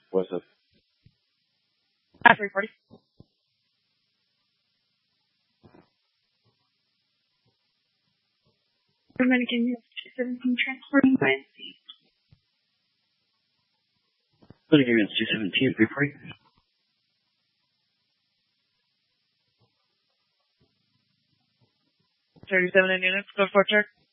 What's up? 340. Dominican Hills 217 transporting by sea. Dominican Hills 217, 340. 37 in units, go for check.